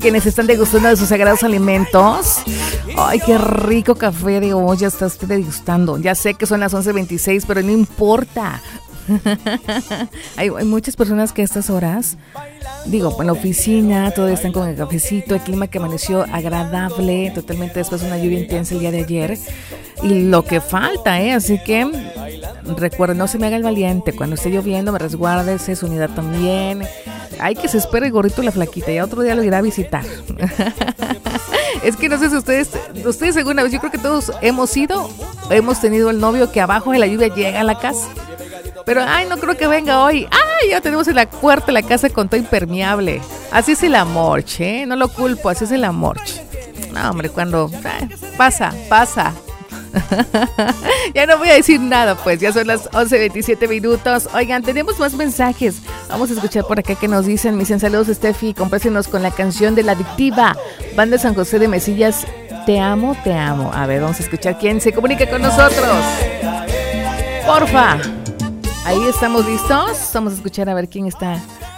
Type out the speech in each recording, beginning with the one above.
quienes están degustando de sus sagrados alimentos. Ay, qué rico café de olla está usted degustando. Ya sé que son las 11:26, pero no importa. Hay muchas personas que a estas horas, digo, en la oficina, todos están con el cafecito, el clima que amaneció agradable, totalmente después de una lluvia intensa el día de ayer. Y lo que falta, así que recuerden, no se me haga el valiente. Cuando esté lloviendo, me resguárdese, su unidad también. Ay, que se espere el gorrito y la flaquita, ya otro día lo irá a visitar. Es que no sé si ustedes alguna vez, yo creo que todos hemos tenido el novio que abajo de la lluvia llega a la casa. Pero, ay, no creo que venga hoy. Ay, ya tenemos en la puerta de la casa con todo impermeable. Así es el amor, no lo culpo, así es el amor. No, hombre, cuando pasa. Ya no voy a decir nada, pues ya son las 11:27 minutos. Oigan, tenemos más mensajes. Vamos a escuchar por acá que nos dicen. Me dicen saludos, Steffi, complácenos con la canción de La Adictiva, Banda San José de Mesillas, Te amo, te amo. A ver, vamos a escuchar quién se comunica con nosotros. Porfa. Ahí estamos listos. Vamos a escuchar a ver quién está.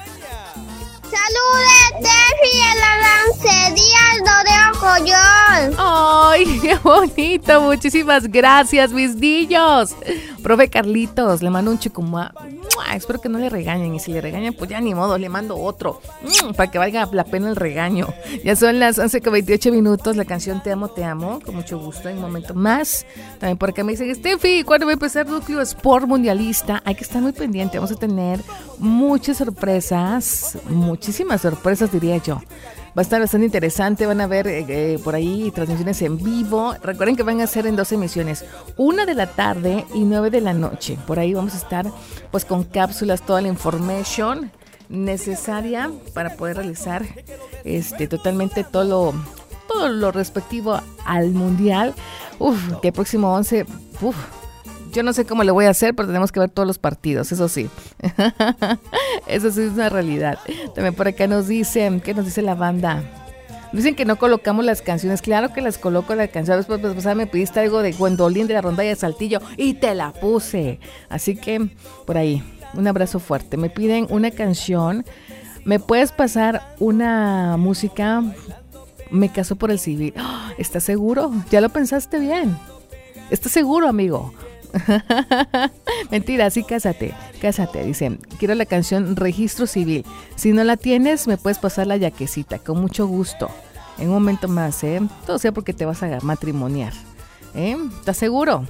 Saludos, Steffi, el Arance Díaz de Ojoyol. ¡Ay, qué bonito! Muchísimas gracias, mis niños. Profe Carlitos, le mando un chicumá. Espero que no le regañen. Y si le regañan, pues ya ni modo, le mando otro. Para que valga la pena el regaño. Ya son las 11:28 minutos. La canción Te amo, te amo. Con mucho gusto, en un momento más. También por acá me dicen, Steffi, ¿cuándo va a empezar Núcleo Sport Mundialista? Hay que estar muy pendiente. Vamos a tener muchas sorpresas. Muchísimas sorpresas, diría yo. Va a estar bastante interesante, van a ver por ahí transmisiones en vivo. Recuerden que van a ser en 2 emisiones, 1 de la tarde y 9 de la noche. Por ahí vamos a estar pues con cápsulas, toda la information necesaria para poder realizar totalmente todo lo respectivo al Mundial. Que el próximo 11, yo no sé cómo le voy a hacer, pero tenemos que ver todos los partidos, eso sí. Eso sí es una realidad. También por acá nos dicen, ¿qué nos dice la banda? Dicen que no colocamos las canciones. Claro que las coloco la canción. Después me pediste algo de Gwendolyn de la Rondalla de Saltillo y te la puse. Así que por ahí, un abrazo fuerte. Me piden una canción. ¿Me puedes pasar una música? Me caso por el civil. ¿Estás seguro? ¿Ya lo pensaste bien? ¿Estás seguro, amigo? Mentira, sí, cásate. Dicen, quiero la canción Registro Civil. Si no la tienes, me puedes pasar la yaquecita, con mucho gusto. En un momento más, todo sea porque te vas a matrimoniar. ¿Estás seguro?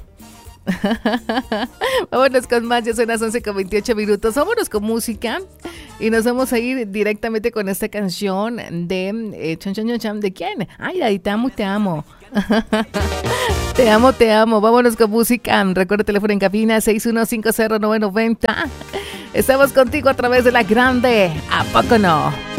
Vámonos con más, ya son las 11:28 minutos. Vámonos con música y nos vamos a ir directamente con esta canción de ¿de quién? Ay, la de Te amo, te amo. Te amo, te amo. Vámonos con música. Recuerda el teléfono en cabina 6150990. Estamos contigo a través de la grande. ¿A poco no?